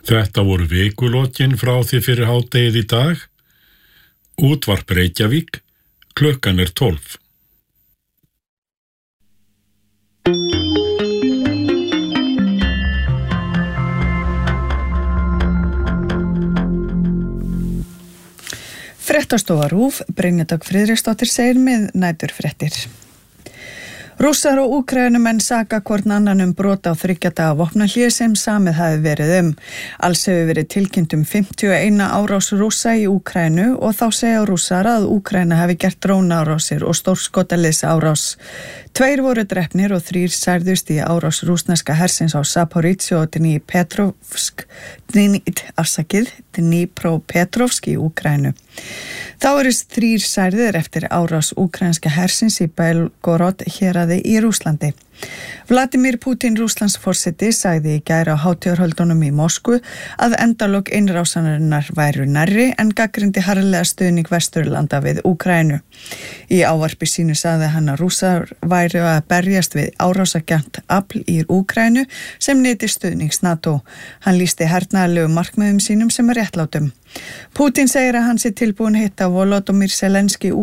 Þetta voru vikulokin frá því fyrir hádegið í dag. Útvarp Reykjavík, klukkan 12. Fréttastofa RÚV, Brynja Dögg Friðriksdóttir segir með næturfréttir. Rússar og Úkraínumenn saka hvorn annan brot á 3 daga vopnahlé sem samið hafi verið Alls hefur verið tilkynnt 51 árás Rússa í Úkraínu og þá segja Rússar að Úkraína hafi gert drónaárásir og stórskotalýsárás. 2 voru drepnir og 3 særðust í árás rússneska hersins á Zaporizhzhia og Dnipropetrovsk í Úkraínu. Þá eru 3 særðir eftir árás úkraínska hersins í Belgorod héraði í Rússlandi. Vladimir Putin, Rússlandsforseti, sagði í gær á hátíðarhöldunum í Moskvu að endalok innrásarinnar væru nærri en gagnrýndi harðlega stuðning Vesturlanda við Úkraínu. Í ávarpi sínu sagði hann að Rússar væru að berjast við árásargjarnt afl í Úkraínu sem nyti stuðnings NATO. Hann lýsti hernaðarlegu markmiðum sínum sem réttlátum. Putin segir að hann sé tilbúinn hitta Volodymyr Zelenský